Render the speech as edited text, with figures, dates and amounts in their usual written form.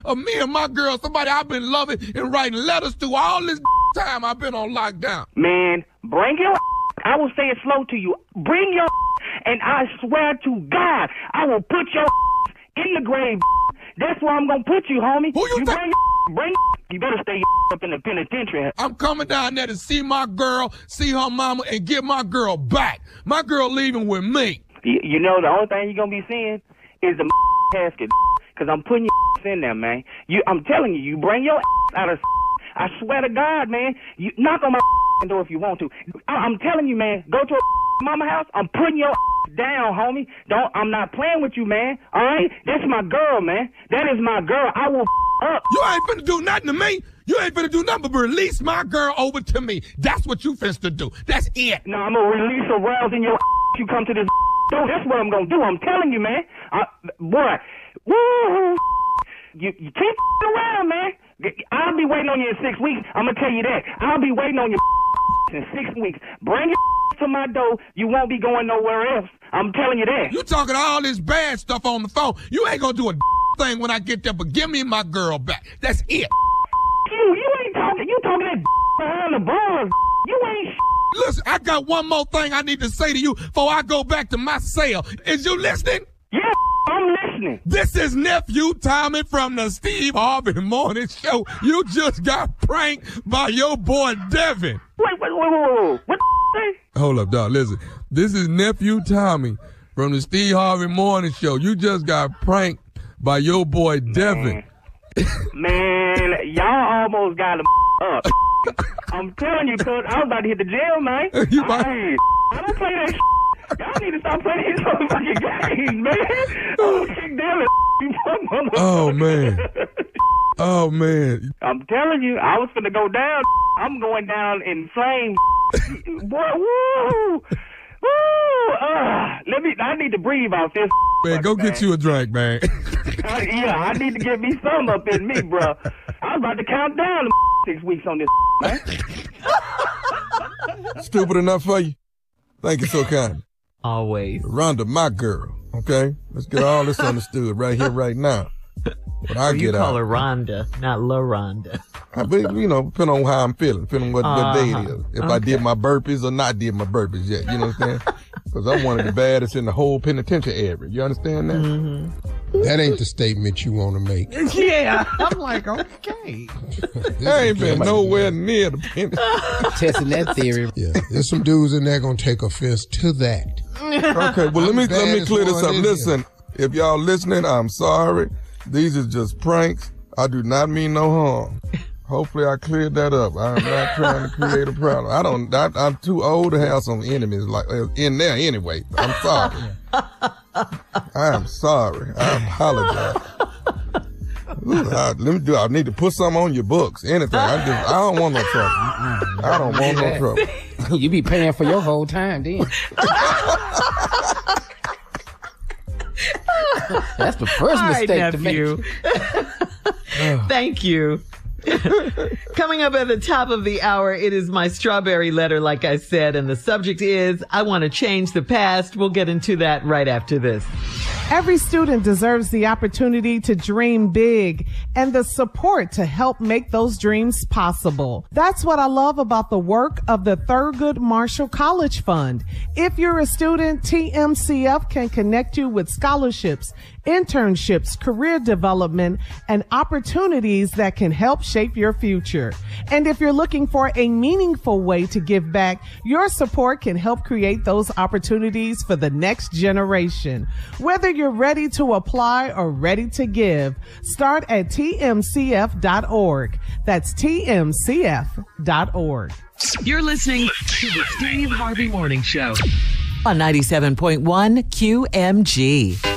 of me and my girl, somebody I've been loving and writing letters to all this time I've been on lockdown. Man, bring your I will say it slow to you. Bring your and I swear to God, I will put your in the grave. That's where I'm going to put you, homie. Who you think? Bring you better stay up in the penitentiary. I'm coming down there to see my girl, see her mama, and get my girl back. My girl leaving with me. You know, the only thing you're going to be seeing is the casket, because I'm putting your in there, man. I'm telling you, you bring your out of I swear to God, man, you knock on my door if you want to. I'm telling you, man, go to a mama house, I'm putting your down, homie. I'm not playing with you, man, all right? That's my girl, man. That is my girl. I will up. You ain't finna do nothing to me. You ain't finna do nothing but release my girl over to me. That's what you finna do. That's it. No, I'm going to release a rouse in your you come to this door. That's what I'm going to do. I'm telling you, man. Boy, woo, you keep around, man. I'll be waiting on you in 6 weeks. I'm going to tell you that. I'll be waiting on you in 6 weeks. Bring your to my door. You won't be going nowhere else. I'm telling you that. You talking all this bad stuff on the phone. You ain't going to do a thing when I get there, but give me my girl back. That's it. You ain't talking. You talking that behind the bars. You ain't Listen, I got one more thing I need to say to you before I go back to my cell. Is you listening? Yeah, I'm listening. This is Nephew Tommy from the Steve Harvey Morning Show. You just got pranked by your boy Devin. Wait. What the thing? Hold up, dog. Listen, this is Nephew Tommy from the Steve Harvey Morning Show. You just got pranked by your boy Devin. Man, y'all almost got him up. I'm telling you, cuz I was about to hit the jail, man. I don't play that shit. Y'all need to stop playing these motherfucking games, man. Oh, kick them. Oh, man. Oh, man. I'm telling you, I was finna go down. I'm going down in flames. Boy, woo. Woo. I need to breathe off this. Man, go get you a drink, man. Yeah, I need to get me some up in me, bro. I was about to count down 6 weeks on this, man. Stupid enough for you? Thank you so kind. Always. Rhonda, my girl, okay? Let's get all this understood right here, right now. But I you call her Rhonda, not La Rhonda. You know, depending on how I'm feeling, depending on what day it is. If I did my burpees or not did my burpees yet, you know what I'm saying? Because I'm one of the baddest in the whole penitentiary area. You understand that? Mm-hmm. That ain't the statement you want to make. Yeah. I'm like, okay. I ain't been nowhere near the penitentiary. Testing that theory. Yeah, there's some dudes in there gonna take offense to that. Okay, well, let me clear this up. Listen, if y'all listening, I'm sorry. These are just pranks. I do not mean no harm. Hopefully I cleared that up. I'm not trying to create a problem. I'm too old to have some enemies like in there anyway. I'm sorry. I am sorry. I apologize. I need to put something on your books. Anything. I don't want no trouble. I don't want no trouble. You be paying for your whole time then. That's the first mistake to make. Thank you. Coming up at the top of the hour, it is my strawberry letter, like I said, and the subject is, I want to change the past. We'll get into that right after this. Every student deserves the opportunity to dream big and the support to help make those dreams possible. That's what I love about the work of the Thurgood Marshall College Fund. If you're a student, TMCF can connect you with scholarships, internships, career development, and opportunities that can help shape your future. And if you're looking for a meaningful way to give back, your support can help create those opportunities for the next generation. Whether you're ready to apply or ready to give, start at tmcf.org. That's tmcf.org. You're listening to the Steve Harvey Morning Show on 97.1 QMG.